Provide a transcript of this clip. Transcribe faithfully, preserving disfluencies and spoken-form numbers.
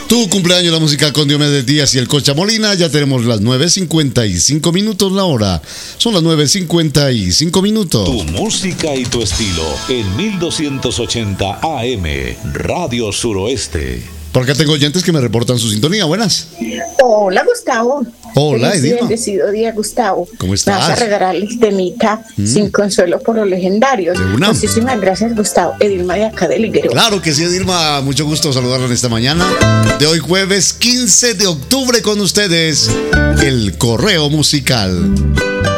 Tu cumpleaños, la música con Diomedes Díaz y el Cocha Molina. Ya tenemos las nueve cincuenta y cinco minutos la hora. Son las nueve cincuenta y cinco minutos. Tu música y tu estilo en mil doscientos ochenta A M, Radio Suroeste. Por acá tengo oyentes que me reportan su sintonía. Buenas. Hola, Gustavo. Hola, Feliz y Edilma. bendecido día, Gustavo. ¿Cómo Me estás? vas a regalar el temita Mm. Sin Consuelo por los Legendarios. De una. Muchísimas gracias, Gustavo. Edilma de acá del Higuero. Claro que sí, Edilma. Mucho gusto saludarla en esta mañana de hoy, jueves quince de octubre, con ustedes, el Correo Musical.